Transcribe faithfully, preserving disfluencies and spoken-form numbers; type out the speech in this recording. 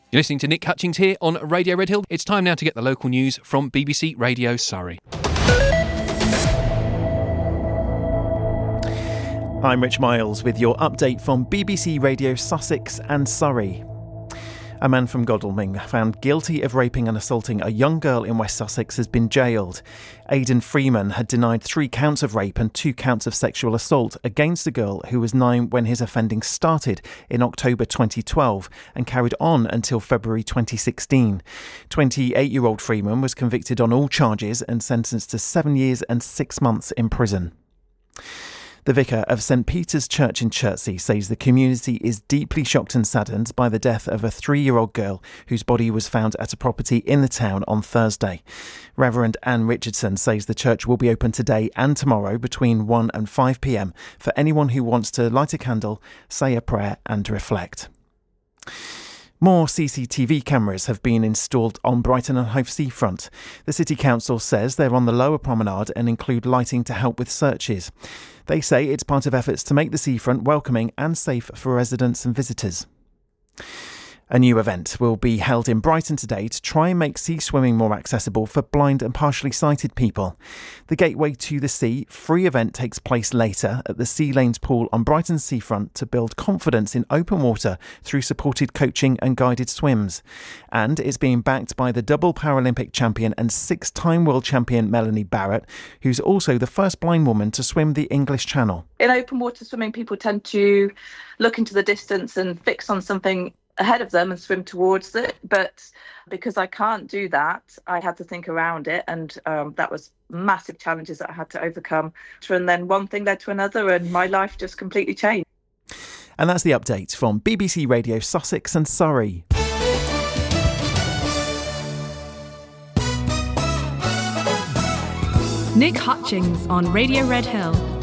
You're listening to Nick Hutchings here on Radio Red Hill. It's time now to get the local news from B B C Radio Surrey. I'm Rich Miles with your update from B B C Radio Sussex and Surrey. A man from Godalming found guilty of raping and assaulting a young girl in West Sussex has been jailed. Aidan Freeman had denied three counts of rape and two counts of sexual assault against a girl who was nine when his offending started in October twenty twelve and carried on until February twenty sixteen. twenty-eight-year-old Freeman was convicted on all charges and sentenced to seven years and six months in prison. The vicar of St Peter's Church in Chertsey says the community is deeply shocked and saddened by the death of a three-year-old girl whose body was found at a property in the town on Thursday. Reverend Anne Richardson says the church will be open today and tomorrow between one and five p.m. for anyone who wants to light a candle, say a prayer and reflect. More C C T V cameras have been installed on Brighton and Hove seafront. The City Council says they're on the lower promenade and include lighting to help with searches. They say it's part of efforts to make the seafront welcoming and safe for residents and visitors. A new event will be held in Brighton today to try and make sea swimming more accessible for blind and partially sighted people. The Gateway to the Sea free event takes place later at the Sea Lanes pool on Brighton's seafront to build confidence in open water through supported coaching and guided swims. And it's being backed by the double Paralympic champion and six-time world champion Melanie Barrett, who's also the first blind woman to swim the English Channel. In open water swimming, people tend to look into the distance and fix on something ahead of them and swim towards it, but because I can't do that, I had to think around it, and um, that was massive challenges that I had to overcome. And then one thing led to another and my life just completely changed. And that's the update from B B C Radio Sussex and Surrey. Nick Hutchings on Radio Red Hill.